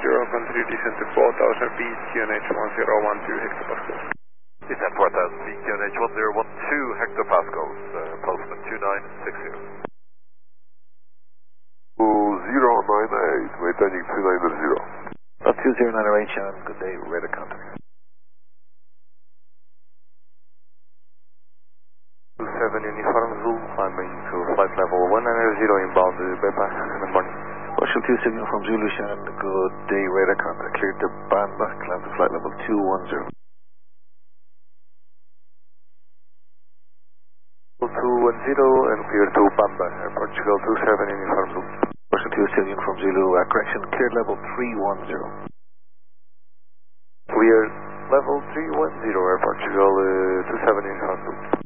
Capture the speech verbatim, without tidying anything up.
zero, country descent to four thousand feet, Q N H one zero one two hectopascals. Descent four thousand feet, Q N H one zero one two hectopascals, uh, postman two nine six zero. zero nine eight, maintaining two nine zero. Uh, two zero nine eight, Shannon, good day, radar contact. two seven Uniform Zulu, climbing to flight level one nine zero inbound uh, bypass in the morning. Partial two signal from Zulu, Shannon, good day, radar contact, cleared to Banda, climb to flight level two one zero. two one zero and clear to Banda, Air Portugal two seven Uniform Zulu. Partial two signal from Zulu, uh, correction, cleared level three one zero. Clear level three one zero, Air Portugal uh, two seven Uniform Zulu.